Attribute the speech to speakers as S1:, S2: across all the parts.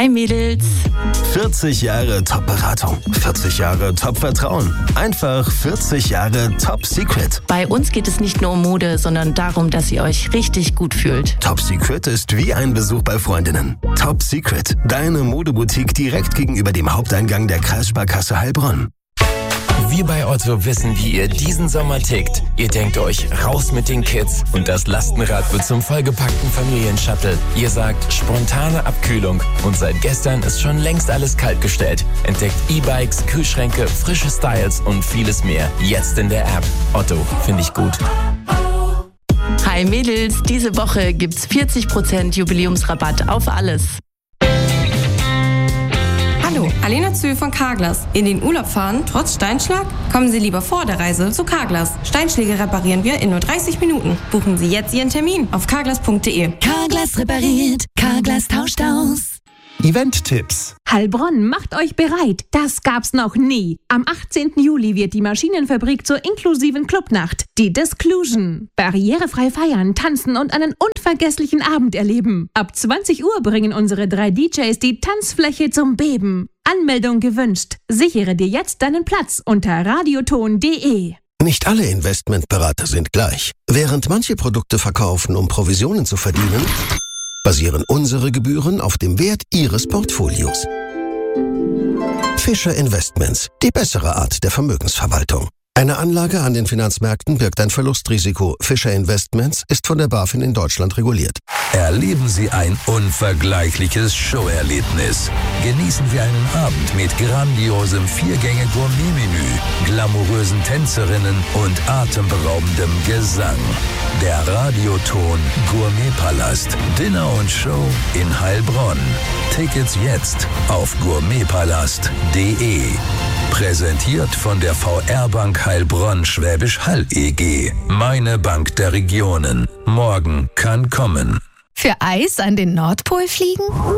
S1: Hi Mädels.
S2: 40 Jahre Top-Beratung, 40 Jahre Top-Vertrauen, einfach 40 Jahre Top Secret.
S1: Bei uns geht es nicht nur um Mode, sondern darum, dass ihr euch richtig gut fühlt.
S2: Top Secret ist wie ein Besuch bei Freundinnen. Top Secret, deine Modeboutique direkt gegenüber dem Haupteingang der Kreissparkasse Heilbronn.
S3: Wir bei Otto wissen, wie ihr diesen Sommer tickt. Ihr denkt euch, raus mit den Kids und das Lastenrad wird zum vollgepackten Familienshuttle. Ihr sagt, spontane Abkühlung und seit gestern ist schon längst alles kaltgestellt. Entdeckt E-Bikes, Kühlschränke, frische Styles und vieles mehr. Jetzt in der App. Otto, finde ich gut.
S1: Hi Mädels, diese Woche gibt's 40% Jubiläumsrabatt auf alles.
S4: Hallo, Alena Zühl von Carglass. In den Urlaub fahren, trotz Steinschlag? Kommen Sie lieber vor der Reise zu Carglass. Steinschläge reparieren wir in nur 30 Minuten. Buchen Sie jetzt Ihren Termin auf carglass.de.
S5: Carglass repariert, Carglass tauscht aus.
S6: Event-Tipps.
S7: Heilbronn, macht euch bereit. Das gab's noch nie. Am 18. Juli wird die Maschinenfabrik zur inklusiven Clubnacht, die Disclusion. Barrierefrei feiern, tanzen und einen unvergesslichen Abend erleben. Ab 20 Uhr bringen unsere 3 DJs die Tanzfläche zum Beben. Anmeldung gewünscht. Sichere dir jetzt deinen Platz unter radioton.de.
S8: Nicht alle Investmentberater sind gleich. Während manche Produkte verkaufen, um Provisionen zu verdienen, basieren unsere Gebühren auf dem Wert Ihres Portfolios. Fischer Investments, die bessere Art der Vermögensverwaltung. Eine Anlage an den Finanzmärkten birgt ein Verlustrisiko. Fischer Investments ist von der BaFin in Deutschland reguliert.
S9: Erleben Sie ein unvergleichliches Showerlebnis. Genießen Sie einen Abend mit grandiosem 4-Gänge-Gourmet-Menü, glamourösen Tänzerinnen und atemberaubendem Gesang. Der Radioton Gourmetpalast. Dinner und Show in Heilbronn. Tickets jetzt auf gourmetpalast.de. Präsentiert von der VR-Bank Heilbronn Schwäbisch Hall e.G. Meine Bank der Regionen. Morgen kann kommen.
S5: Für Eis an den Nordpol fliegen?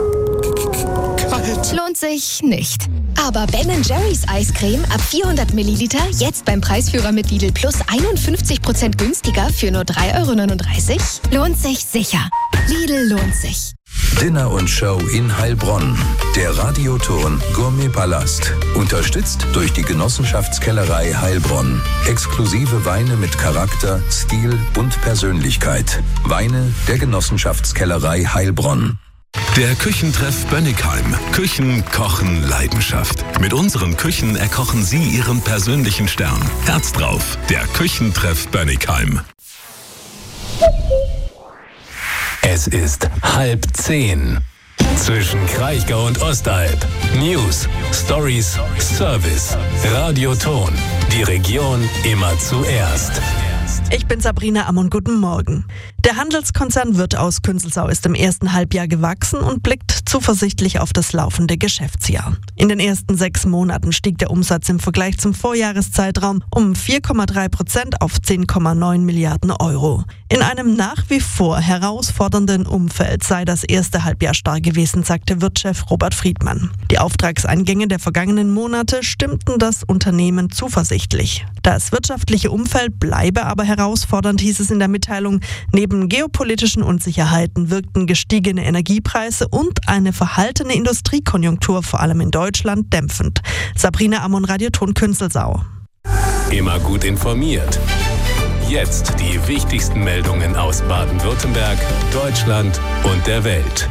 S6: Kalt.
S5: Lohnt sich nicht. Aber Ben & Jerry's Eiscreme ab 400 Milliliter jetzt beim Preisführer mit Lidl Plus 51% günstiger für nur 3,39 €? Lohnt sich sicher. Lidl lohnt sich.
S9: Dinner und Show in Heilbronn. Der Radioton Gourmetpalast. Unterstützt durch die Genossenschaftskellerei Heilbronn. Exklusive Weine mit Charakter, Stil und Persönlichkeit. Weine der Genossenschaftskellerei Heilbronn.
S6: Der Küchentreff Bönnigheim. Küchen, Kochen, Leidenschaft. Mit unseren Küchen erkochen Sie Ihren persönlichen Stern. Herz drauf. Der Küchentreff Bönnigheim.
S3: Es ist 9:30. Zwischen Kraichgau und Ostalb. News, Stories, Service. Radioton. Die Region immer zuerst.
S10: Ich bin Sabrina Ammon, guten Morgen. Der Handelskonzern Wirth aus Künzelsau ist im ersten Halbjahr gewachsen und blickt zuversichtlich auf das laufende Geschäftsjahr. In den ersten 6 Monaten stieg der Umsatz im Vergleich zum Vorjahreszeitraum um 4,3% auf 10,9 Milliarden Euro. In einem nach wie vor herausfordernden Umfeld sei das erste Halbjahr stark gewesen, sagte Wirth-Chef Robert Friedmann. Die Auftragseingänge der vergangenen Monate stimmten das Unternehmen zuversichtlich. Das wirtschaftliche Umfeld bleibe aber herausfordernd, hieß es in der Mitteilung. Neben geopolitischen Unsicherheiten wirkten gestiegene Energiepreise und eine verhaltene Industriekonjunktur, vor allem in Deutschland, dämpfend. Sabrina Ammon, Radioton Künzelsau.
S3: Immer gut informiert. Jetzt die wichtigsten Meldungen aus Baden-Württemberg, Deutschland und der Welt.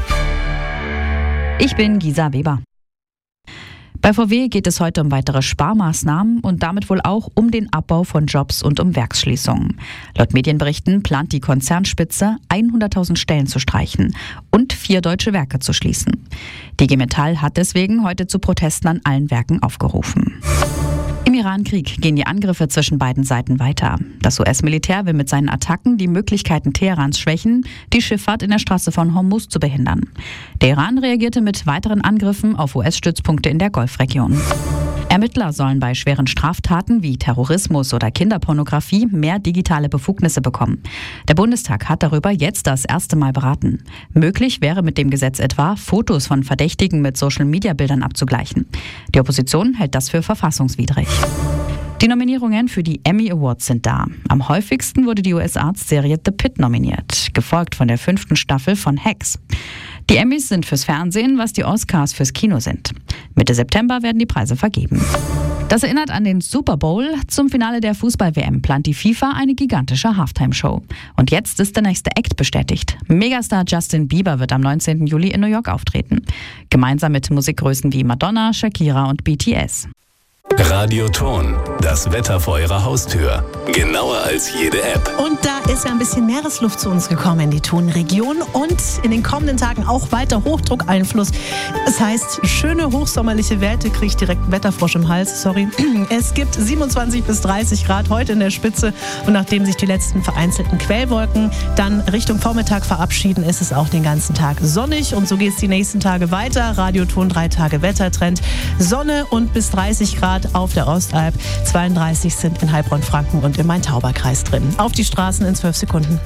S11: Ich bin Gisa Weber. Bei VW geht es heute um weitere Sparmaßnahmen und damit wohl auch um den Abbau von Jobs und um Werksschließungen. Laut Medienberichten plant die Konzernspitze, 100.000 Stellen zu streichen und 4 deutsche Werke zu schließen. Die IG Metall hat deswegen heute zu Protesten an allen Werken aufgerufen. Im Iran-Krieg gehen die Angriffe zwischen beiden Seiten weiter. Das US-Militär will mit seinen Attacken die Möglichkeiten Teherans schwächen, die Schifffahrt in der Straße von Hormuz zu behindern. Der Iran reagierte mit weiteren Angriffen auf US-Stützpunkte in der Golfregion. Ermittler sollen bei schweren Straftaten wie Terrorismus oder Kinderpornografie mehr digitale Befugnisse bekommen. Der Bundestag hat darüber jetzt das erste Mal beraten. Möglich wäre mit dem Gesetz etwa, Fotos von Verdächtigen mit Social-Media-Bildern abzugleichen. Die Opposition hält das für verfassungswidrig. Die Nominierungen für die Emmy Awards sind da. Am häufigsten wurde die US-Arztserie The Pitt nominiert, gefolgt von der 5. Staffel von Hacks. Die Emmys sind fürs Fernsehen, was die Oscars fürs Kino sind. Mitte September werden die Preise vergeben. Das erinnert an den Super Bowl. Zum Finale der Fußball-WM plant die FIFA eine gigantische Halftime-Show. Und jetzt ist der nächste Act bestätigt. Megastar Justin Bieber wird am 19. Juli in New York auftreten. Gemeinsam mit Musikgrößen wie Madonna, Shakira und BTS.
S2: Radioton, das Wetter vor Ihrer Haustür. Genauer als jede App.
S12: Und da ist ja ein bisschen Meeresluft zu uns gekommen in die Tonregion und in den kommenden Tagen auch weiter Hochdruckeinfluss. Das heißt, schöne hochsommerliche Werte, kriege ich direkt einen Wetterfrosch im Hals, sorry. Es gibt 27 bis 30 Grad heute in der Spitze und nachdem sich die letzten vereinzelten Quellwolken dann Richtung Vormittag verabschieden, ist es auch den ganzen Tag sonnig und so geht es die nächsten Tage weiter. Radioton 3 Tage Wettertrend, Sonne und bis 30 Grad auf der Ostalb, 32 sind in Heilbronn-Franken und im Main-Tauber-Kreis drin. Auf die Straßen in 12 Sekunden.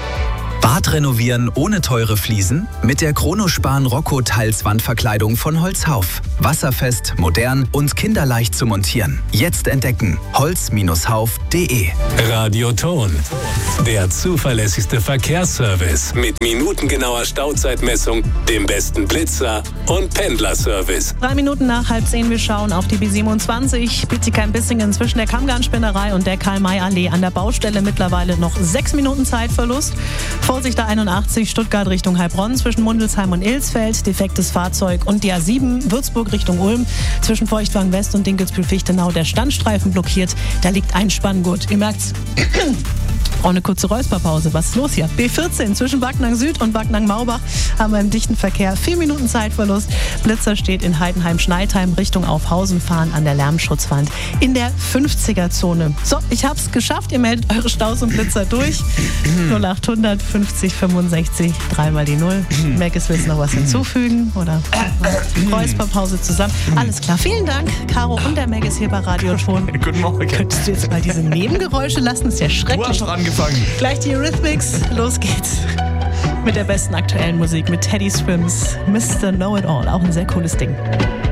S13: Bad renovieren ohne teure Fliesen? Mit der Kronospan Rocco Teilswandverkleidung von Holzhauf. Wasserfest, modern und kinderleicht zu montieren. Jetzt entdecken. holz-hauf.de.
S6: Radioton, der zuverlässigste Verkehrsservice mit minutengenauer Stauzeitmessung, dem besten Blitzer und Pendlerservice.
S12: 3 Minuten nach 9:30, wir schauen auf die B27, Bietigheim-Bissingen zwischen der Kammgarnspinnerei und der Karl-May-Allee an der Baustelle mittlerweile noch 6 Minuten Zeitverlust. Vorsicht der 81 Stuttgart Richtung Heilbronn zwischen Mundelsheim und Ilsfeld, defektes Fahrzeug und die A7 Würzburg Richtung Ulm zwischen Feuchtwagen West und Dinkelsbühl-Fichtenau der Standstreifen blockiert, da liegt ein Spanngurt. Ihr merkt's. Auch eine kurze Räusperpause. Was ist los hier? B14 zwischen Backnang Süd und Backnang Maubach haben wir im dichten Verkehr 4 Minuten Zeitverlust. Blitzer steht in Heidenheim-Schneidheim Richtung Aufhausen fahren an der Lärmschutzwand in der 50er-Zone. So, ich hab's geschafft. Ihr meldet eure Staus und Blitzer durch. 0800 50 65 3 mal die 0. Maggis, willst du noch was hinzufügen? Oder Räusperpause zusammen? Alles klar. Vielen Dank, Caro und der Maggis hier bei Radioton.
S14: Guten Morgen.
S12: Könntest du jetzt mal diese Nebengeräusche lassen? Das ist ja schrecklich.
S14: Du hast schon angefangen.
S12: Gleich die Eurythmics. Los geht's. Mit der besten aktuellen Musik mit Teddy Swims, Mr. Know-It-All. Auch ein sehr cooles Ding.